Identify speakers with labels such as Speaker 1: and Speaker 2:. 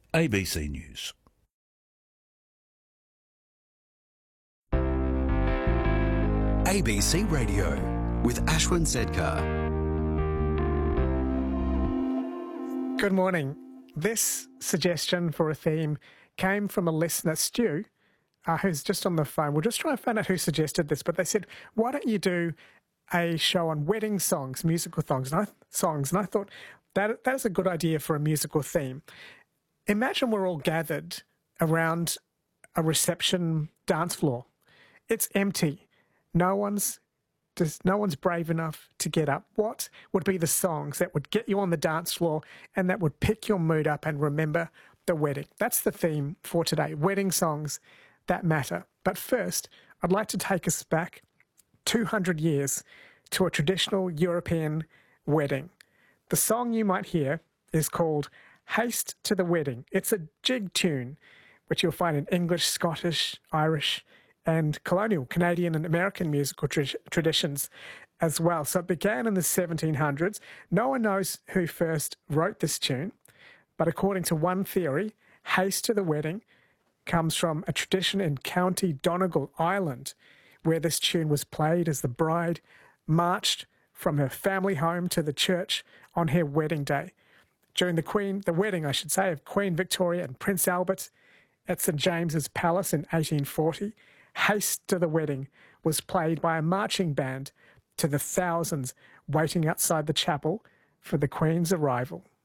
Speaker 1: ABC News.
Speaker 2: ABC Radio with Ashwin Sedkar.
Speaker 3: Good morning. This suggestion for a theme came from a listener, Stu, who's just on the phone. We'll just try and find out who suggested this, but they said, why don't you do a show on wedding songs, musical songs? And I thought that is a good idea for a musical theme. Imagine we're all gathered around a reception dance floor. It's empty. No one's brave enough to get up. What would be the songs that would get you on the dance floor and that would pick your mood up and remember the wedding? That's the theme for today, wedding songs that matter. But first, I'd like to take us back 200 years to a traditional European wedding. The song you might hear is called Haste to the Wedding. It's a jig tune, which you'll find in English, Scottish, Irish, and colonial Canadian and American musical traditions as well. So it began in the 1700s. No one knows who first wrote this tune, but according to one theory, Haste to the Wedding comes from a tradition in County Donegal, Ireland, where this tune was played as the bride marched from her family home to the church on her wedding day. During the wedding of Queen Victoria and Prince Albert at St James's Palace in 1840, Haste to the Wedding was played by a marching band to the thousands waiting outside the chapel for the Queen's arrival.